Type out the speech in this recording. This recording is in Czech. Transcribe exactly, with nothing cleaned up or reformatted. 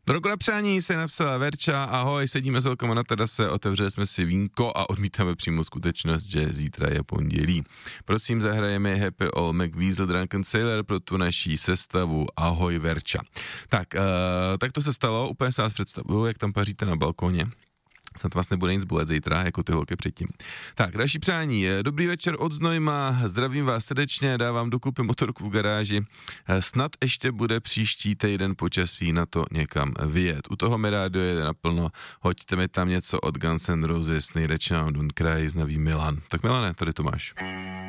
Drogo přání se napsala Verča, ahoj, sedíme s holkama na terase, otevřeli jsme si vínko a odmítáme přímo skutečnost, že zítra je pondělí. Prosím, zahrajeme Happy Old McWeasel Drunken Sailor pro tu naší sestavu, ahoj Verča. Tak, uh, tak to se stalo, úplně se vás představuju, jak tam paříte na balkoně. Snad vás nebude nic bolet zítra, jako ty holky předtím. Tak, další přání. Dobrý večer od Znojma, zdravím vás srdečně, dávám dokupy motorku v garáži. Snad ještě bude příští týden počasí na to někam vyjet. U toho mi rádio jede naplno, hoďte mi tam něco od Guns N' Roses, nejradši nám Don't Cry, znaví Milan. Tak Milane, tady to máš.